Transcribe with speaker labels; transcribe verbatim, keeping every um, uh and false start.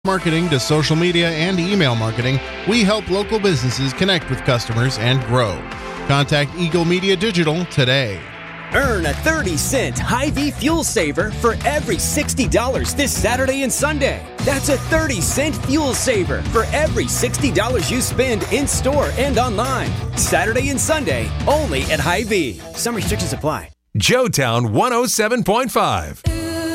Speaker 1: Marketing to social media and email marketing, we help local businesses connect with customers and grow. Contact Eagle Media Digital today.
Speaker 2: Earn a thirty cent Hy-Vee fuel saver for every sixty dollars this Saturday and Sunday. That's a thirty cent fuel saver for every sixty dollars you spend in-store and online. Saturday and Sunday, only at Hy-Vee. Some restrictions apply.
Speaker 3: Joetown one oh seven point five.